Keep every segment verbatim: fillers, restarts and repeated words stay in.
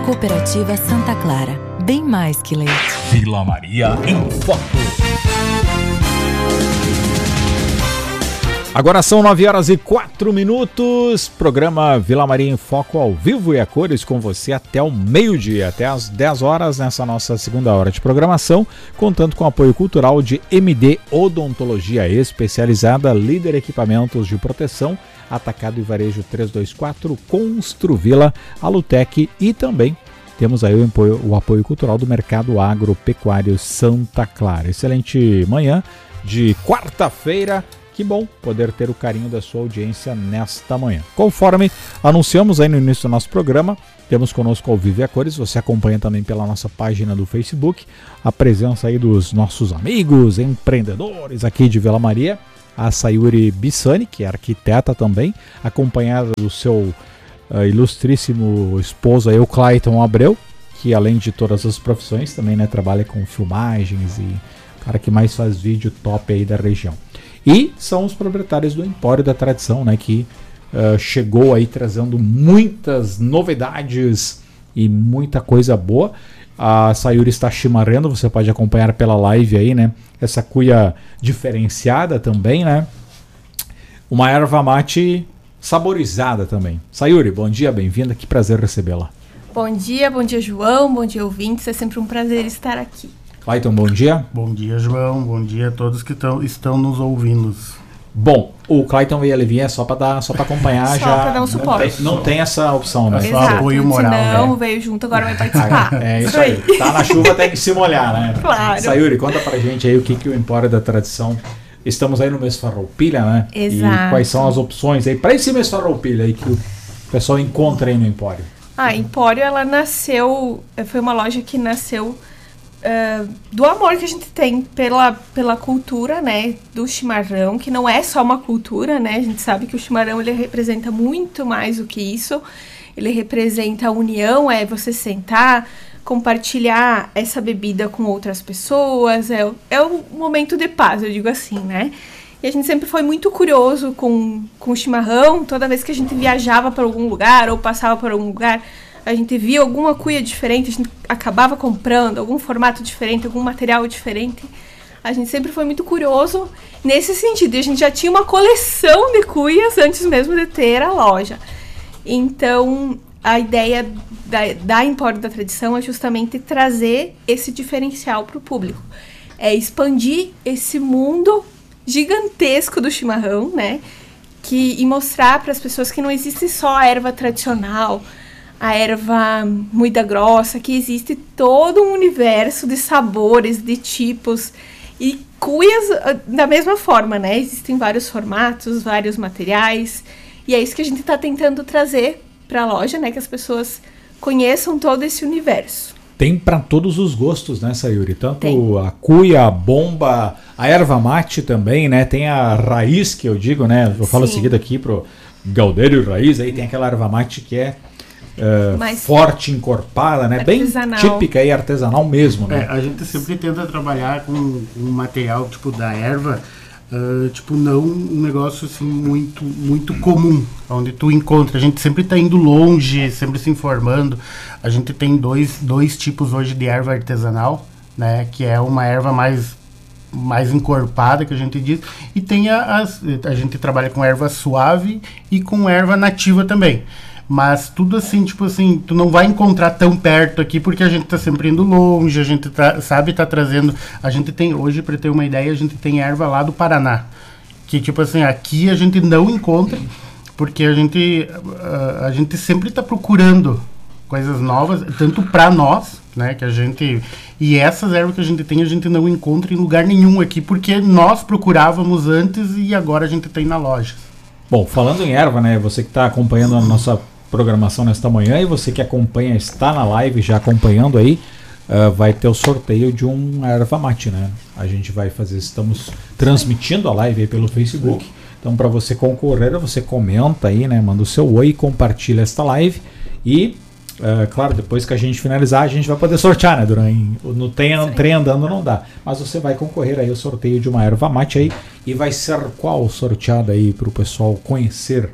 Cooperativa Santa Clara, bem mais que leite. Vila Maria em Foco. Agora são nove horas e quatro minutos, programa Vila Maria em Foco ao vivo e a cores com você até o meio-dia, até às dez horas nessa nossa segunda hora de programação, contando com o apoio cultural de M D Odontologia Especializada, Líder Equipamentos de Proteção, Atacado e Varejo trezentos e vinte e quatro, Construvila, Alutec e também temos aí o apoio, o apoio cultural do Mercado Agropecuário Santa Clara. Excelente manhã de quarta-feira. Que bom poder ter o carinho da sua audiência nesta manhã. Conforme anunciamos aí no início do nosso programa, temos conosco ao vivo e a cores, você acompanha também pela nossa página do Facebook, a presença aí dos nossos amigos, empreendedores aqui de Vila Maria, a Sayuri Bissani, que é arquiteta também, acompanhada do seu uh, ilustríssimo esposo aí, o Clayton Abreu, que além de todas as profissões também, né, trabalha com filmagens e o cara que mais faz vídeo top aí da região. E são os proprietários do Empório da Tradição, né, que uh, chegou aí trazendo muitas novidades e muita coisa boa. A Sayuri está chimarrando, você pode acompanhar pela live aí, né, essa cuia diferenciada também, né, uma erva mate saborizada também. Sayuri, bom dia, bem-vinda, que prazer recebê-la. Bom dia, bom dia João, bom dia ouvintes, é sempre um prazer estar aqui. Clayton, bom dia. Bom dia, João. Bom dia a todos que tão, estão nos ouvindo. Bom, o Clayton veio ali vir é só para dar, só para acompanhar só já. Só para dar um suporte. Não tem, não tem essa opção, né? É só apoio moral. Não, né? veio junto, agora vai participar. É isso aí. Tá na chuva, tem que se molhar, né? Claro. Sayuri, conta pra gente aí o que, que o Empório da Tradição. Estamos aí no mês Farroupilha, né? Exato. E quais são as opções aí para esse mês Farroupilha aí que o pessoal encontra aí no Empório? Ah, a Empório, ela nasceu, foi uma loja que nasceu Uh, do amor que a gente tem pela, pela cultura, né, do chimarrão, que não é só uma cultura, né, a gente sabe que o chimarrão ele representa muito mais do que isso, ele representa a união, é você sentar, compartilhar essa bebida com outras pessoas, é, é um momento de paz, eu digo assim, né, e a gente sempre foi muito curioso com, com o chimarrão, toda vez que a gente viajava para algum lugar ou passava por algum lugar, a gente via alguma cuia diferente, a gente acabava comprando algum formato diferente, algum material diferente. A gente sempre foi muito curioso nesse sentido. E a gente já tinha uma coleção de cuias antes mesmo de ter a loja. Então, a ideia da, da Empório da Tradição é justamente trazer esse diferencial para o público. É expandir esse mundo gigantesco do chimarrão, né? Que, e mostrar para as pessoas que não existe só a erva tradicional, a erva moída grossa, que existe todo um universo de sabores, de tipos e cuias da mesma forma, né? Existem vários formatos, vários materiais e é isso que a gente está tentando trazer para a loja, né? Que as pessoas conheçam todo esse universo. Tem para todos os gostos, né, Sayuri? Tanto Tem. A cuia, a bomba, a erva mate também, né? Tem a raiz, que eu digo, né? Eu falo seguido aqui pro Galdério Raiz, aí tem aquela erva mate que é Uh, forte, encorpada, né? Bem típica e artesanal mesmo, né? É, a gente sempre tenta trabalhar com um material tipo da erva, uh, tipo não um negócio assim muito, muito comum, onde tu encontra. A gente sempre está indo longe, sempre se informando. A gente tem dois, dois tipos hoje de erva artesanal, né? Que é uma erva mais mais encorpada, que a gente diz, e tem a, as, a gente trabalha com erva suave e com erva nativa também. Mas tudo assim, tipo assim, tu não vai encontrar tão perto aqui, porque a gente tá sempre indo longe, a gente tá, sabe, tá trazendo, a gente tem, hoje, para ter uma ideia, a gente tem erva lá do Paraná, que tipo assim, aqui a gente não encontra, porque a gente, a, a gente sempre tá procurando coisas novas, tanto para nós, né, que a gente, e essas ervas que a gente tem, a gente não encontra em lugar nenhum aqui, porque nós procurávamos antes e agora a gente tem na loja. Bom, falando em erva, né, você que está acompanhando a nossa programação nesta manhã e você que acompanha, está na live já acompanhando aí, uh, vai ter o sorteio de um erva mate, né? A gente vai fazer, estamos transmitindo a live aí pelo Facebook. Então, para você concorrer, você comenta aí, né? Manda o seu oi, compartilha esta live e, uh, claro, depois que a gente finalizar, a gente vai poder sortear, né? Durante, no trem, trem andando não dá, mas você vai concorrer aí ao sorteio de uma erva mate aí e vai ser qual sorteada aí para o pessoal conhecer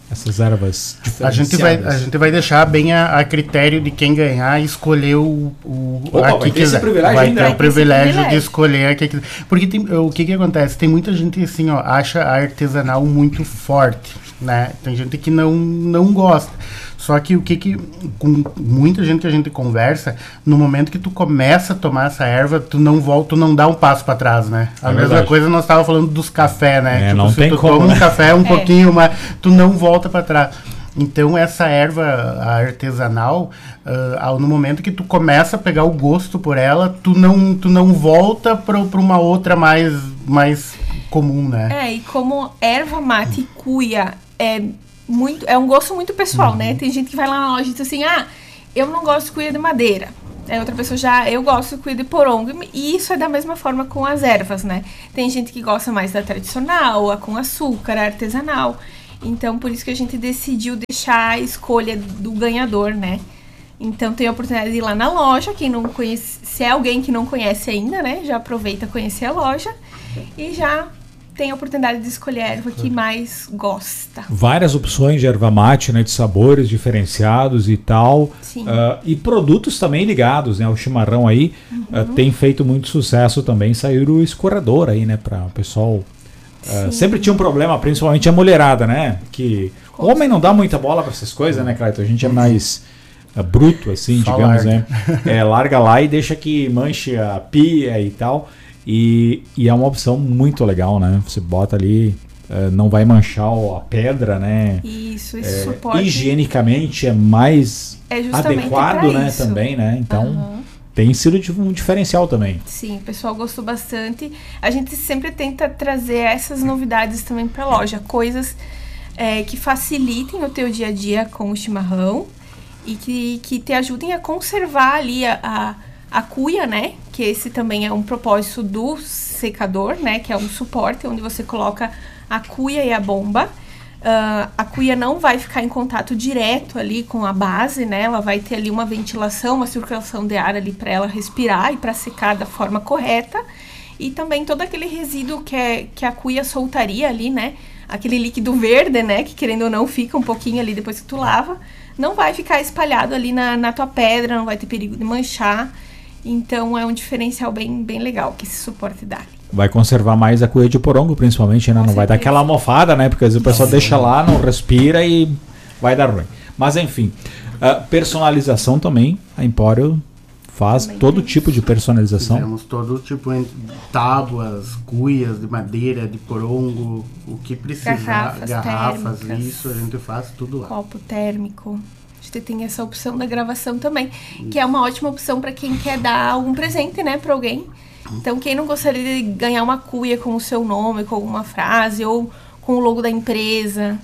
essas ervas a gente vai A gente vai deixar bem a, a critério de quem ganhar escolher o, o Opa, a vai que ter quiser. esse privilégio vai ainda. ter Vai o ter esse privilégio de privilégio. escolher a que quiser. Porque tem, o que que acontece? Tem muita gente assim, ó, acha a artesanal muito forte, né? Tem gente que não, não gosta. Só que o que que, com muita gente que a gente conversa, no momento que tu começa a tomar essa erva, tu não volta, tu não dá um passo para trás, né? A É mesma verdade. coisa nós tava falando dos cafés, né? É, não se tem tu como, toma né? um café um É. pouquinho, mas tu não volta para trás. Então essa erva a artesanal, uh, ao- no momento que tu começa a pegar o gosto por ela, tu não, tu não volta para uma outra mais, mais comum, né? É, e como erva mate e cuia é muito, é um gosto muito pessoal, Uhum. né? Tem gente que vai lá na loja e diz assim, ah, eu não gosto de cuia de madeira. Aí outra pessoa já, eu gosto de cuia de porongo. E isso é da mesma forma com as ervas, né? Tem gente que gosta mais da tradicional, a com açúcar, a artesanal. Então, por isso que a gente decidiu deixar a escolha do ganhador, né? Então, tem a oportunidade de ir lá na loja, quem não conhece, se é alguém que não conhece ainda, né? Já aproveita conhecer a loja e já tem a oportunidade de escolher a erva que mais gosta. Várias opções de erva mate, né, de sabores diferenciados e tal. Sim. Ah, e produtos também ligados, né, ao chimarrão aí. ah, tem feito muito sucesso também. Saiu o escorredor aí, né, para o pessoal. ah, Sim. sempre tinha um problema, principalmente a mulherada, né? Que o homem não dá muita bola para essas coisas, né, Clayton? A gente é mais ah, bruto, assim, Só digamos, larga. né? É, larga lá e deixa que manche a pia e tal. E, e é uma opção muito legal, né? Você bota ali, eh, não vai manchar o- a pedra, né? Isso, esse É, suporte higienicamente é mais é justamente adequado, pra né? isso. Também, né? Então Aham. tem sido de- um diferencial também. Sim, o pessoal gostou bastante. A gente sempre tenta trazer essas novidades também para a loja, coisas é, que facilitem o teu dia a dia com o chimarrão e que, que te ajudem a conservar ali a, a, a cuia, né? Que esse também é um propósito do secador, né? Que é um suporte onde você coloca a cuia e a bomba. Ah, a cuia não vai ficar em contato direto ali com a base, né? Ela vai ter ali uma ventilação, uma circulação de ar ali para ela respirar e para secar da forma correta. E também todo aquele resíduo que, é, que a cuia soltaria ali, né? Aquele líquido verde, né? Que querendo ou não fica um pouquinho ali depois que tu lava. Não vai ficar espalhado ali na, na tua pedra, não vai ter perigo de manchar. Então é um diferencial bem, bem legal que esse suporte dá. Vai conservar mais a cuia de porongo, principalmente, né? Com Não vai dar certeza. aquela mofada, né? Porque às vezes o pessoal deixa lá, não respira e vai dar ruim. Mas enfim, ah, personalização também, a Empório faz Também todo tem tipo de personalização. Fizemos todo tipo de tábuas, cuias de madeira, de porongo, o que precisar, Garrafas garrafas, térmicas. isso a gente faz tudo lá. Copo térmico. A gente tem essa opção da gravação também, que é uma ótima opção para quem quer dar algum presente, né, para alguém. Então, quem não gostaria de ganhar uma cuia com o seu nome, com alguma frase ou com o logo da empresa?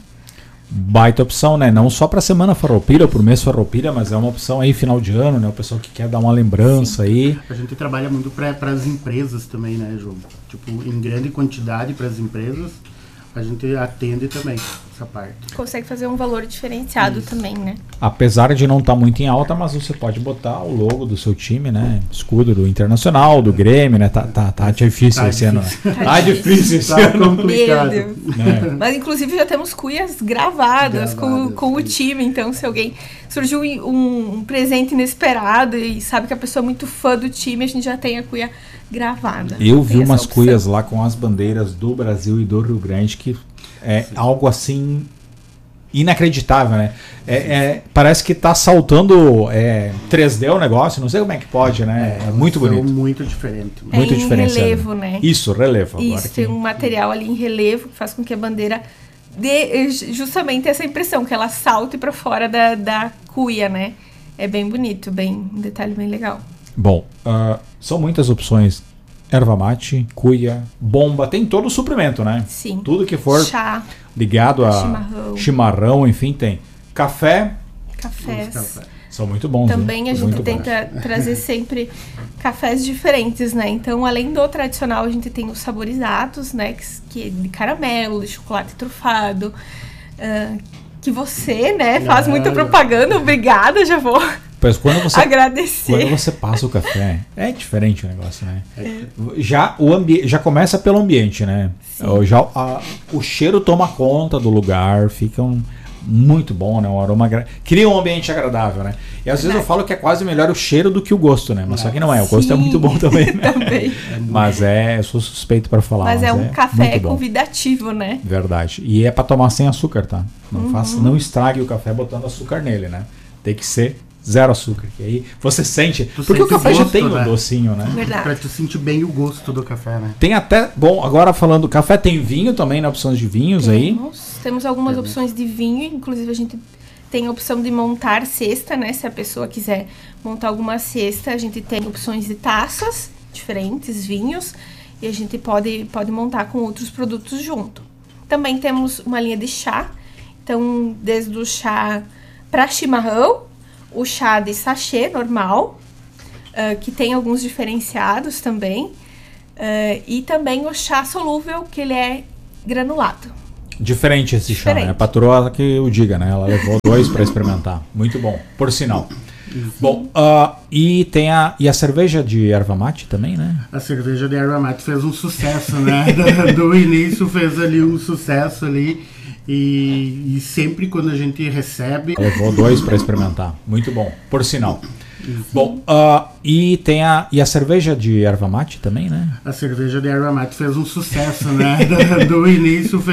Baita opção, né? Não só para semana farroupilha, por mês farroupilha, mas é uma opção aí final de ano, né? O pessoal que quer dar uma lembrança aí. A gente trabalha muito para as empresas também, né, João? Tipo, em grande quantidade para as empresas, a gente atende também essa parte. Consegue fazer um valor diferenciado também, né? Apesar de não estar muito em alta, mas você pode botar o logo do seu time, né? Escudo do Internacional, do Grêmio, né? Tá, tá, tá difícil Tá esse ano. difícil. Tá difícil esse Tá ano. complicado. Meu Deus. né? Mas, inclusive, já temos cuias gravadas, com, Gravadas, com o sim. time. Então, se alguém surgiu um, um presente inesperado e sabe que a pessoa é muito fã do time, a gente já tem a cuia gravada. Eu vi Tem essa umas opção. cuias lá com as bandeiras do Brasil e do Rio Grande que é algo assim inacreditável, né? É, é, parece que tá saltando é, três D o negócio, não sei como é que pode, né? É, muito são bonito. muito diferente. É Muito em diferenciado. relevo, né? Isso, relevo. Agora Isso, que- tem um material ali em relevo que faz com que a bandeira dê justamente essa impressão, que ela salte para fora da, da cuia, né? É bem bonito, bem, um detalhe bem legal. Bom, ah, são muitas opções. Erva mate, cuia, bomba, tem todo o suprimento, né? Sim. Tudo que for Chá, ligado a Chimarrão. chimarrão, enfim, tem. Café, cafés. Café. são muito bons. Também hein? a gente Muito bons. tenta trazer sempre cafés diferentes, né? Então, além do tradicional, a gente tem os saborizados, né? Que, que é de caramelo, de chocolate trufado. ah, que você, né, faz muita Ah, propaganda. Obrigada, já vou Pois quando você agradecer. Quando você passa o café, é diferente o negócio, né? Já, o ambi- já começa pelo ambiente, né? Sim. O, já, a- o cheiro toma conta do lugar, fica um, muito bom, né? Um aroma agra... cria um ambiente agradável, né? E às vezes eu falo que é quase melhor o cheiro do que o gosto, né? Mas é. Só que não é, o gosto Sim. é muito bom também, né? também. Mas é, eu sou suspeito para falar. Mas, mas é um é café convidativo, né? Verdade. E é para tomar sem açúcar, tá? Não uhum. faça, não estrague o café botando açúcar nele, né? Tem que ser zero açúcar, que aí você sente. Tu porque sente o café o gosto, já tem né? um docinho, né? Verdade. Pra tu sentir bem o gosto do café, né? Tem até. Bom, agora falando, café tem vinho também, né? Opções de vinhos temos, aí. Temos algumas temos. opções de vinho, inclusive a gente tem a opção de montar cesta, né? Se a pessoa quiser montar alguma cesta, a gente tem opções de taças diferentes, vinhos, e a gente pode, pode montar com outros produtos junto. Também temos uma linha de chá, então desde o chá para chimarrão, o chá de sachê normal, uh, que tem alguns diferenciados também, uh, e também o chá solúvel, que ele é granulado. Diferente esse Diferente. chá, né? A patroa que o diga, né? Ela levou dois para experimentar. Muito bom, por sinal. Sim. Bom, uh, e tem a, e a cerveja de erva mate também, né? A cerveja de erva mate fez um sucesso, né? do, do início fez ali um sucesso ali. E, e sempre quando a gente recebe... Levou dois para experimentar. Muito bom, por sinal. Bom, uh, e tem a, e a cerveja de erva mate também, né? A cerveja de erva mate fez um sucesso, né? do, do início fez